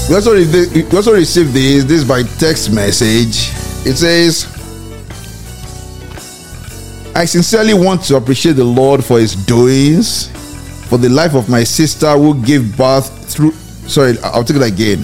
We also received this by text message. It says, I sincerely want to appreciate the Lord for his doings, for the life of my sister who gave birth through... Sorry, I'll take it again.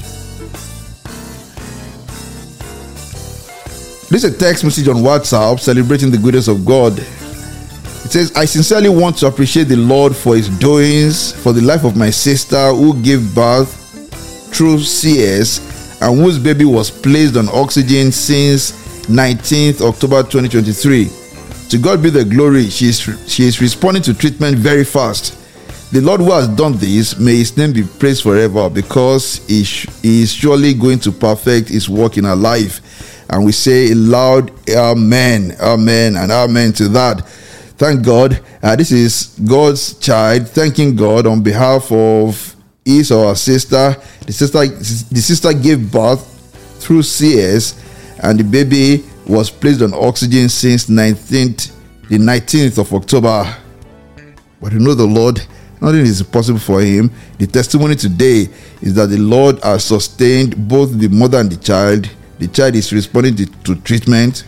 This is a text message on WhatsApp celebrating the goodness of God. It says, I sincerely want to appreciate the Lord for his doings, for the life of my sister who gave birth through CS and whose baby was placed on oxygen since 19th October 2023. To God be the glory. She is responding to treatment very fast. The Lord who has done this, may his name be praised forever, because he is surely going to perfect his work in her life. And we say a loud amen, amen, and amen to that. Thank God. This is God's child thanking God on behalf of his or her sister. The sister gave birth through CS, and the baby was placed on oxygen since the 19th of October. But you know the Lord, nothing is impossible for him. The testimony today is that the Lord has sustained both the mother and the child. The child is responding to treatment.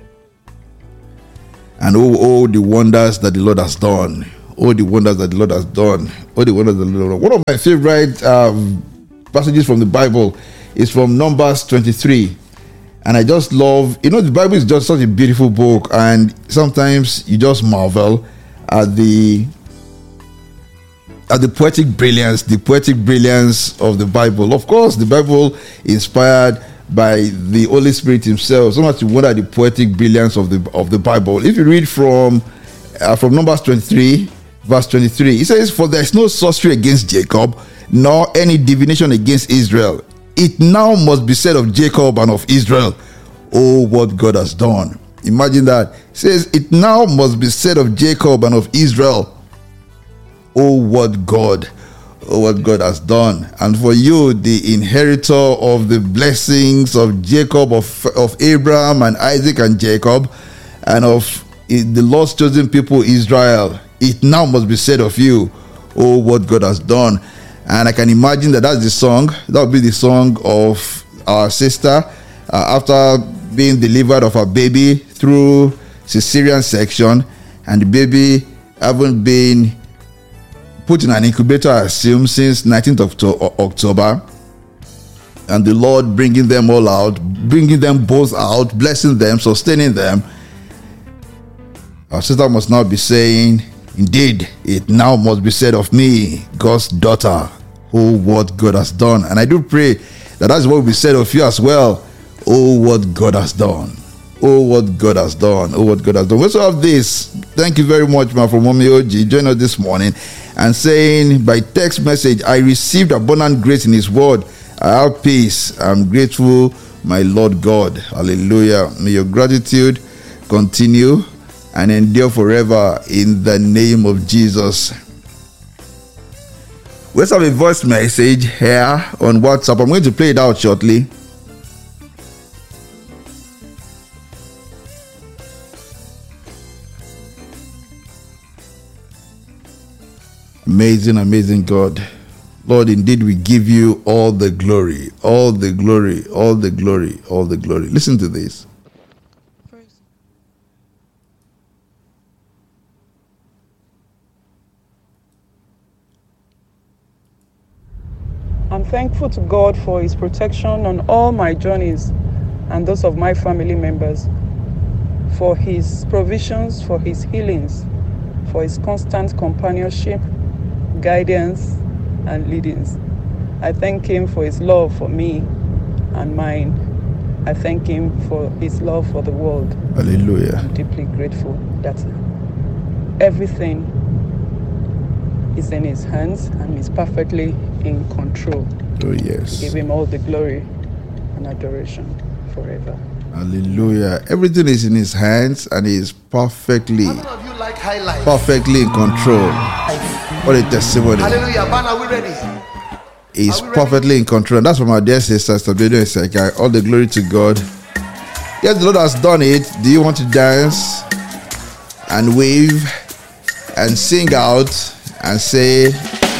And oh, the wonders that the Lord has done. Oh, the wonders that the Lord has done. Oh, the wonders that the Lord has done. One of my favorite passages from the Bible is from Numbers 23. And I just love, the Bible is just such a beautiful book. And sometimes you just marvel at the poetic brilliance of the Bible. Of course, the Bible is inspired by the Holy Spirit himself. So much you wonder at the poetic brilliance of the Bible. If you read from Numbers 23, verse 23, it says, for there is no sorcery against Jacob, nor any divination against Israel. It now must be said of Jacob and of Israel, oh, what God has done. Imagine that. It says, it now must be said of Jacob and of Israel, oh, what God has done. And for you, the inheritor of the blessings of Jacob, of Abraham and Isaac and Jacob, and of the Lord's chosen people, Israel, it now must be said of you, oh, what God has done. And I can imagine that's the song. That would be the song of our sister after being delivered of her baby through cesarean section, and the baby haven't been put in an incubator, I assume, since 19th of October. And the Lord bringing them all out, bringing them both out, blessing them, sustaining them. Our sister must now be saying, indeed, it now must be said of me, God's daughter, oh, what God has done. And I do pray that that's what will be said of you as well. Oh, what God has done. Oh, what God has done. Oh, what God has done. We also have this. Thank you very much, man, from Mommy OG. Join us this morning and saying by text message, I received abundant grace in his word. I have peace. I'm grateful, my Lord God. Hallelujah. May your gratitude continue and endure forever in the name of Jesus. We also have a voice message here on WhatsApp. I'm going to play it out shortly. Amazing God. Lord, indeed we give you all the glory, all the glory, all the glory, all the glory. Listen to this. I'm thankful to God for his protection on all my journeys and those of my family members, for his provisions, for his healings, for his constant companionship, guidance, and leadings. I thank him for his love for me and mine. I thank him for his love for the world. Hallelujah. I'm deeply grateful that everything is in his hands and he's perfectly in control. Oh, yes. Give him all the glory and adoration forever. Hallelujah. Everything is in his hands and he is perfectly in control. What a testimony. Hallelujah. Man, are we ready? He's perfectly in control. And that's from our dear sister, Stabedo. All the glory to God. Yes, the Lord has done it. Do you want to dance and wave and sing out and say,